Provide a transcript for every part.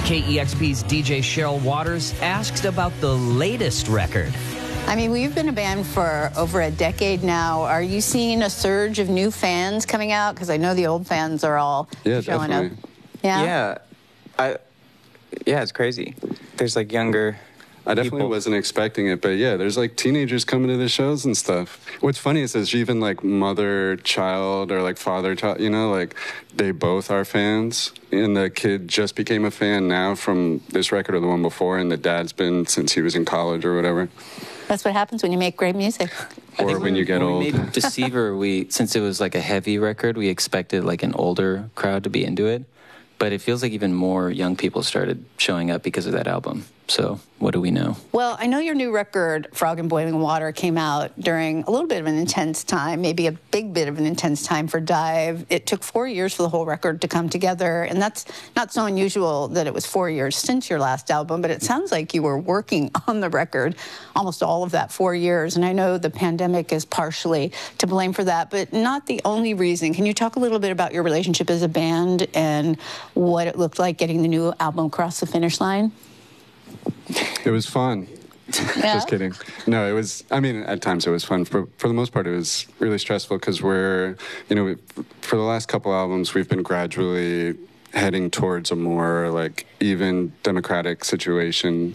KEXP's DJ Cheryl Waters asked about the latest record. I mean, we've been a band for over a decade now. Are you seeing a surge of new fans coming out? Because I know the old fans are all showing definitely. up. Yeah? Yeah, it's crazy. There's like younger I definitely wasn't expecting it, but yeah, there's like teenagers coming to the shows and stuff. What's funny is there's even like mother-child or like father-child, you know, like they both are fans. And the kid just became a fan now from this record or the one before, and the dad's been since he was in college or whatever. That's what happens when you make great music. Or when you get old. When we made Deceiver, since it was like a heavy record, we expected like an older crowd to be into it. But it feels like even more young people started showing up because of that album. So what do we know? Well, I know your new record, Frog in Boiling Water, came out during a little bit of an intense time, maybe a big bit of an intense time for Dive. It took 4 years for the whole record to come together, and that's not so unusual that it was 4 years since your last album, but it sounds like you were working on the record almost all of that 4 years, and I know the pandemic is partially to blame for that, but not the only reason. Can you talk a little bit about your relationship as a band and what it looked like getting the new album across the finish line? It was fun. Yeah? Just kidding. No, it was, I mean, at times it was fun. For the most part, it was really stressful because for the last couple albums, we've been gradually heading towards a more like even democratic situation.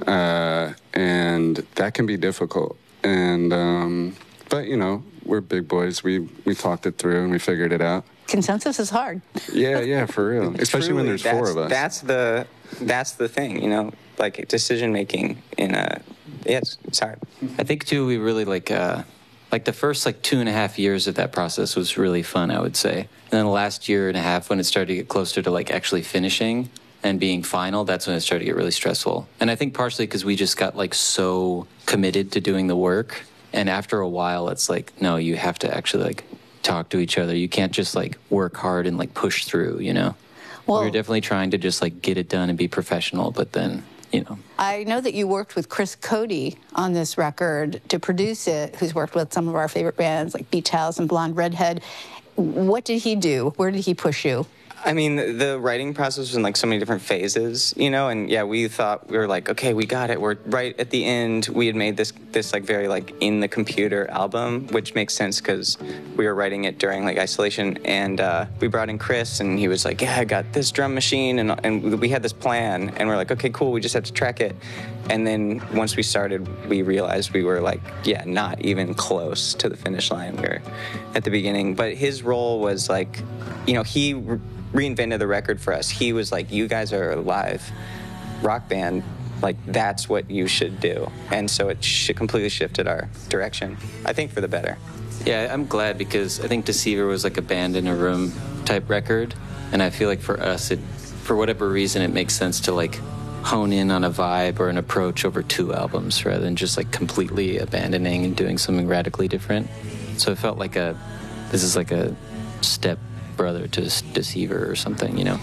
And that can be difficult. And, but, you know, we're big boys. We talked it through and we figured it out. Consensus is hard. Yeah, for real. Especially when there's four of us. That's the thing, you know, like decision making it's hard. I think too, we really like the first like 2.5 years of that process was really fun, I would say. And then the last year and a half, when it started to get closer to like actually finishing and being final, that's when it started to get really stressful. And I think partially because we just got like so committed to doing the work. And after a while, it's like, no, you have to actually like talk to each other. You can't just like work hard and like push through, you know? Well, we're definitely trying to just like get it done and be professional, but then, you know. I know that you worked with Chris Cody on this record to produce it, who's worked with some of our favorite bands like Beach House and Blonde Redhead. What did he do? Where did he push you? I mean, the writing process was in like so many different phases, you know, and yeah, we were like, okay, we got it. We're right at the end. We had made this like very like in the computer album, which makes sense because we were writing it during like isolation. And we brought in Chris, and he was like, yeah, I got this drum machine, and we had this plan, and we're like, okay, cool, we just have to track it. And then once we started, we realized we were like, yeah, not even close to the finish line. We were at the beginning, but his role was like, you know, he reinvented the record for us. He was like, you guys are a live rock band, like that's what you should do. And so it completely shifted our direction, I think for the better. Yeah, I'm glad because I think Deceiver was like a band in a room type record, and I feel like for us, for whatever reason, it makes sense to like hone in on a vibe or an approach over 2 albums rather than just like completely abandoning and doing something radically different. So it felt like this is like a step brother to Deceiver or something, you know.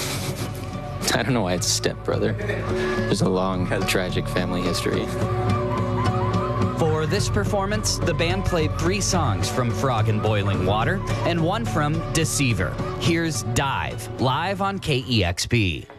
I don't know why it's step brother. There's a long tragic family history. For this performance, the band played 3 songs from Frog in Boiling Water and 1 from Deceiver. Here's Dive, live on KEXP.